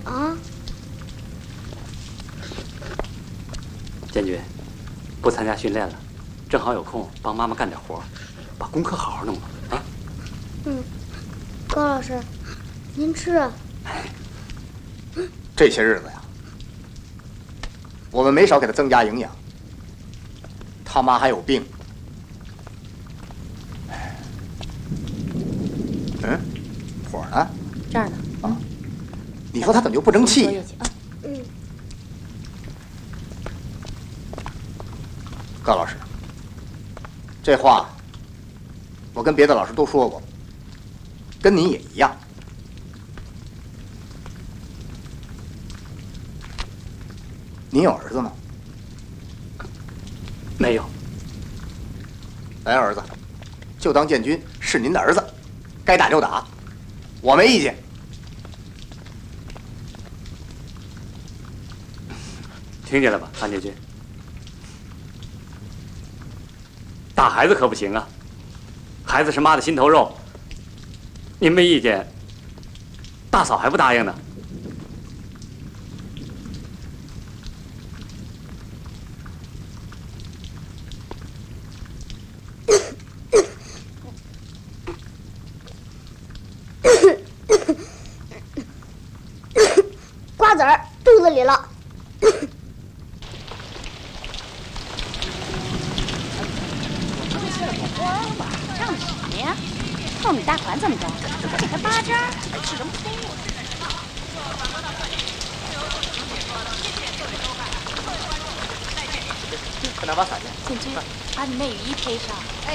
啊？ 建军，不参加训练了，正好有空帮妈妈干点活，把功课好好弄了啊。 嗯，高老师，您吃啊。 这些日子呀，我们没少给他增加营养。他妈还有病。嗯，火呢？ 这儿呢。 啊，你说他怎么就不争气呀？ 嗯。 高老师，这话我跟别的老师都说过，跟你也一样。您有儿子吗？ 没有。 来，儿子，就当建军是您的儿子，该打就打，我没意见。 听见了吧，韩建军？打孩子可不行啊，孩子是妈的心头肉。您没意见，大嫂还不答应呢。 瓜子儿肚子里了。 糯米大团怎么着？给他8张，吃什么醋？ 快拿把伞去。 建军，把你那雨衣披上。哎，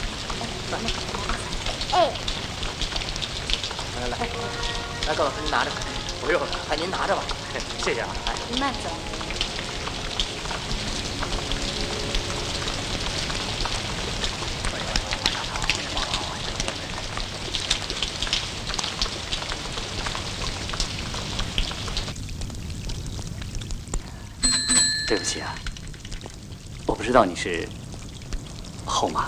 哎， 来，高老师您拿着。不用了，哎，您拿着吧。谢谢啊。哎， 您慢走。 对不起啊，我不知道你是后妈。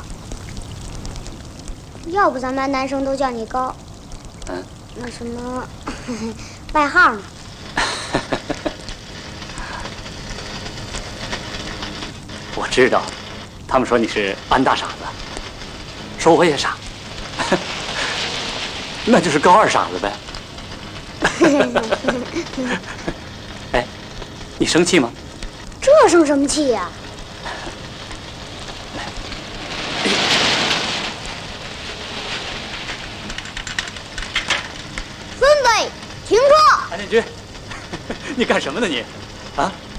要不咱班男生都叫你高。 嗯。 那什么，外号呢？ 我知道，他们说你是安大傻子，说我也傻，那就是高二傻子呗。哎，你生气吗？ 这生什么气呀？分队停车！ 韩建军，你干什么呢你？啊？